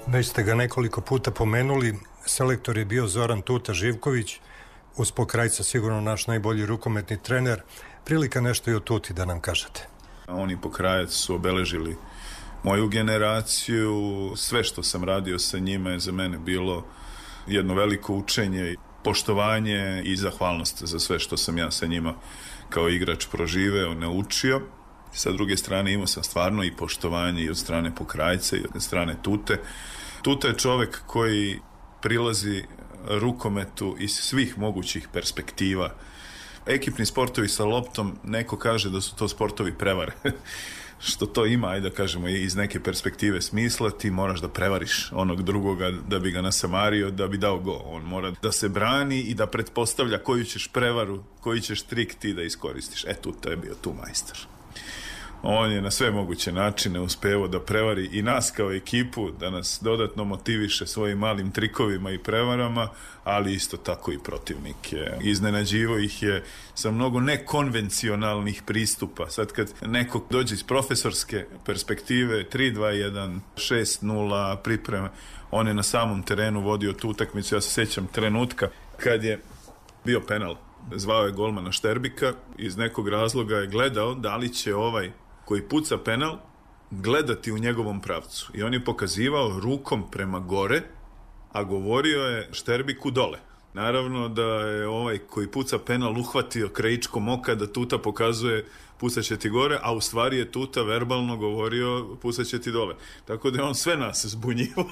Već ste ga nekoliko puta pomenuli, selektor je bio Zoran Tuta Živković, uz Pokrajca sigurno naš najbolji rukometni trener. Prilika nešto i o Tuti da nam kažete. Oni Pokrajac su obeležili moju generaciju, sve što sam radio sa njima je za mene bilo jedno veliko učenje, poštovanje i zahvalnost za sve što sam ja sa njima kao igrač proživeo, naučio. Sa druge strane imao sam stvarno i poštovanje i od strane Pokrajca i od strane Tute. Tuta je čovek koji prilazi rukometu iz svih mogućih perspektiva. Ekipni sportovi sa loptom, neko kaže da su to sportovi prevare. Što to ima, ajde da kažemo, iz neke perspektive smisla, ti moraš da prevariš onog drugoga da bi ga nasamario, da bi dao go. On mora da se brani i da pretpostavlja koju ćeš prevaru, koji ćeš trik ti da iskoristiš. Tuta je bio tu majstor. On je na sve moguće načine uspevao da prevari i nas kao ekipu, da nas dodatno motiviše svojim malim trikovima i prevarama, ali isto tako i protivnike. Iznenađivo ih je sa mnogo nekonvencionalnih pristupa. Sad kad neko dođe iz profesorske perspektive, 3-2-1, 6-0 pripreme, on je na samom terenu vodio tu utakmicu. Ja se sećam trenutka kad je bio penal. Zvao je golmana Šterbika, iz nekog razloga je gledao da li će ovaj koji puca penal gledati u njegovom pravcu. I on je pokazivao rukom prema gore, a govorio je Šterbiku dole. Naravno da je ovaj koji puca penal uhvatio krajičkom oka da Tuta pokazuje pucaće ti gore, a u stvari je Tuta verbalno govorio pucaće ti dole. Tako da je on sve nas zbunjivo.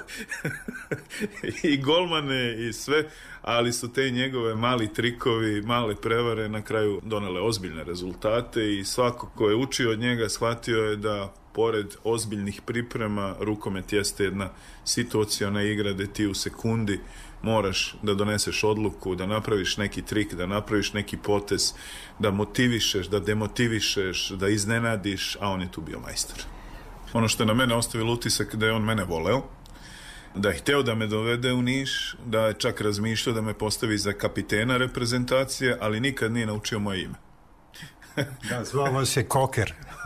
I golmane i sve, ali su te njegove mali trikovi, male prevare na kraju donele ozbiljne rezultate i svako ko je učio od njega shvatio je da pored ozbiljnih priprema rukomet jeste jedna situaciona igra gde ti u sekundi moraš da doneseš odluku, da napraviš neki trik, da napraviš neki potez, da motivišeš, da demotivišeš, da iznenadiš, a on je tu bio majstor. Ono što je na mene ostavilo utisak da je on mene voleo, da je hteo da me dovede u Niš, da je čak razmišljao da me postavi za kapitena reprezentacije, ali nikad nije naučio moje ime. Da, zvao vas je Koker.